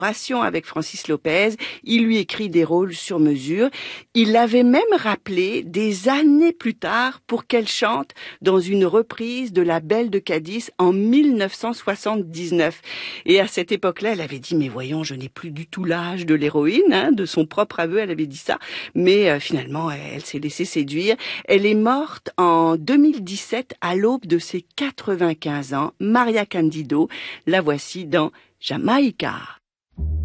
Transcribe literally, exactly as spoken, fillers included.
avec Francis Lopez, il lui écrit des rôles sur mesure. Il l'avait même rappelé des années plus tard pour qu'elle chante dans une reprise de La Belle de Cadiz en mille neuf cent soixante-dix-neuf. Et à cette époque-là, elle avait dit, mais voyons, je n'ai plus du tout l'âge de l'héroïne, hein, de son propre aveu, elle avait dit ça. Mais euh, finalement, elle, elle s'est laissée séduire. Elle est morte en deux mille dix-sept à l'aube de ses quatre-vingt-quinze ans. Maria Candido, la voici dans Jamaïca.